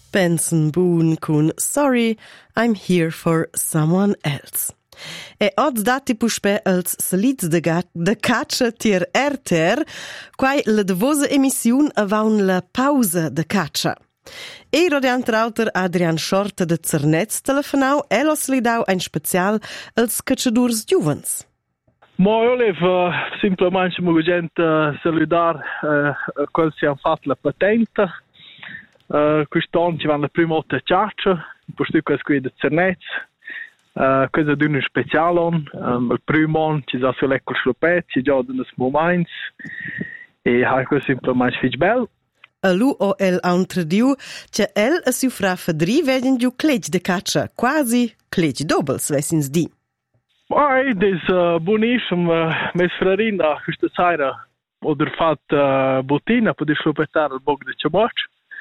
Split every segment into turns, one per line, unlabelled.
Benson Boone con Sorry, I'm Here for Someone Else. E oggi dati puspe als salits de caccia tier RTR, quai la devosa emissiun avaun la pausa de caccia. E radiantrauter Adrian Schorta de Zernetz telefonau, elos li dau ein special als cacciadurs giuvens.
Ma io volevo semplicemente salutare quel si hanno fatto la patente. Quest'anno ci vanno la prima volta a caccia, poi questo qui da Zernetz. Questo è un speciale. Il primo anno ci sono sulle sclopette, già in questo momento. E questo semplicemente fatto bello.
A lu o el antrediu, che el a siu fra fadri veden giu clec de caccia, quasi clec dobels, vessins di.
Das ist buonissimo, mes frarina, questa sera ho fatto bottina per sclopettare il bog di Ciamoc.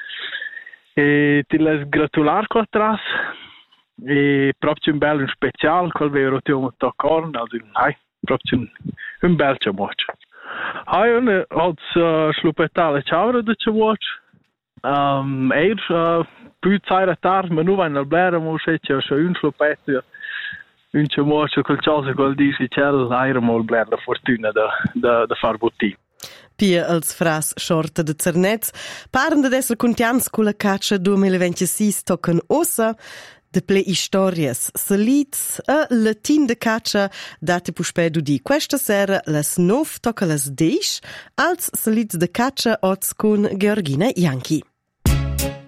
E ti les gratular con la tras. E proprio un bel speciale, quel vero ti ho toccato, also proprio un bel Ciamoc. Io ho sclopettato le ciaure di Ciamoc. Più sera tardi, ma non vanno al blera, ma c'è un sclopetto. Un Ciamoc, quel cosa, quel dice, c'è l'aeromol blera la fortuna da far bottì.
Pia als fras Schorta de Zernetz, paren de esser contians con la caccia 2026 tocan ossa, de ple historias, salits a latin de caccia date puspedu di questa sera las 9 tocca las 10, als salits de caccia oz con Georgina Ianchi.